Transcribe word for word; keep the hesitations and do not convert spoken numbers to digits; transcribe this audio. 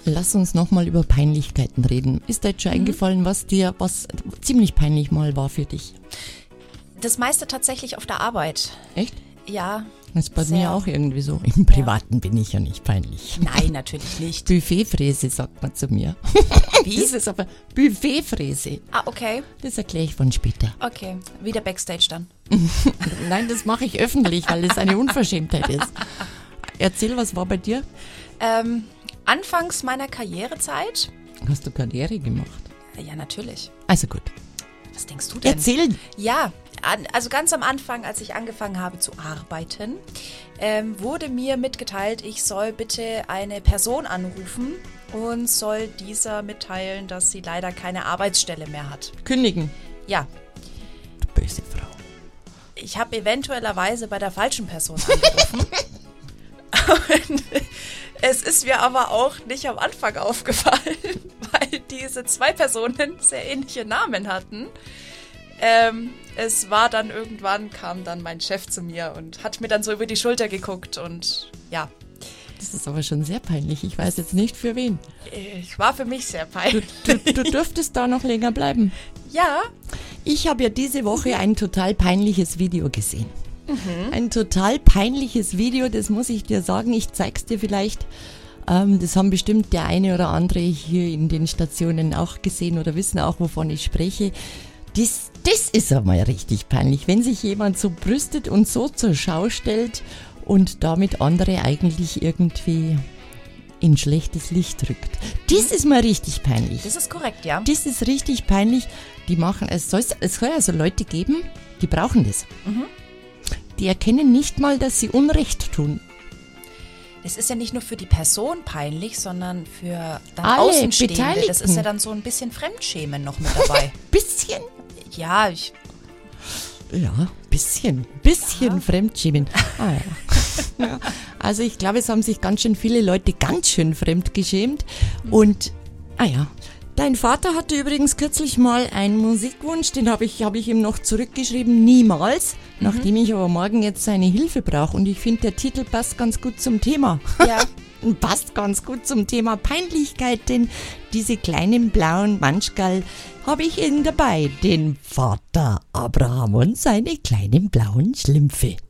lass uns nochmal über Peinlichkeiten reden. Ist dir jetzt schon mhm. eingefallen, was dir, was ziemlich peinlich mal war für dich? Das meiste tatsächlich auf der Arbeit. Echt? Ja. Das ist bei sehr. mir auch irgendwie so. Im Privaten ja. bin ich ja nicht peinlich. Nein, natürlich nicht. Buffetfräse, sagt man zu mir. Wie? Das ist aber Buffetfräse. Ah, okay. Das erkläre ich von später. Okay, wieder Backstage dann. Nein, das mache ich öffentlich, weil es eine Unverschämtheit ist. Erzähl, was war bei dir? Ähm, anfangs meiner Karrierezeit. Hast du Karriere gemacht? Ja, natürlich. Also gut. Was denkst du denn? Erzähl. Ja, an, also ganz am Anfang, als ich angefangen habe zu arbeiten, ähm, wurde mir mitgeteilt, ich soll bitte eine Person anrufen und soll dieser mitteilen, dass sie leider keine Arbeitsstelle mehr hat. Kündigen? Ja. Du böse Frau. Ich habe eventuellerweise bei der falschen Person angerufen. Es ist mir aber auch nicht am Anfang aufgefallen, weil diese zwei Personen sehr ähnliche Namen hatten. Ähm, es war dann irgendwann, kam dann mein Chef zu mir und hat mir dann so über die Schulter geguckt und ja. Das ist aber schon sehr peinlich. Ich weiß jetzt nicht für wen. Ich war für mich sehr peinlich. Du, du, du dürftest da noch länger bleiben. Ja. Ich habe ja diese Woche ein total peinliches Video gesehen. Mhm. Ein total peinliches Video, das muss ich dir sagen. Ich zeig's dir vielleicht. Ähm, das haben bestimmt der eine oder andere hier in den Stationen auch gesehen oder wissen auch, wovon ich spreche. Das, das ist einmal richtig peinlich, wenn sich jemand so brüstet und so zur Schau stellt und damit andere eigentlich irgendwie in schlechtes Licht rückt. Das ist mal richtig peinlich. Das ist korrekt, ja. Das ist richtig peinlich. Die machen, es soll, es soll also Leute geben, die brauchen das. Mhm. Die erkennen nicht mal, dass sie Unrecht tun. Es ist ja nicht nur für die Person peinlich, sondern für dann alle Außenstehende. Beteiligten. Das ist ja dann so ein bisschen Fremdschämen noch mit dabei. Bisschen? Ja, ich... Ja, bisschen, bisschen ja. Fremdschämen. Ah, ja. Ja, also ich glaube, es haben sich ganz schön viele Leute ganz schön fremdgeschämt. Und, ah ja, dein Vater hatte übrigens kürzlich mal einen Musikwunsch, den habe ich, hab ich ihm noch zurückgeschrieben, niemals, mhm. nachdem ich aber morgen jetzt seine Hilfe brauche. Und ich finde, der Titel passt ganz gut zum Thema. Ja. Passt ganz gut zum Thema Peinlichkeit, denn diese kleinen blauen Manschgal habe ich ihn dabei, den Vater Abraham und seine kleinen blauen Schlümpfe.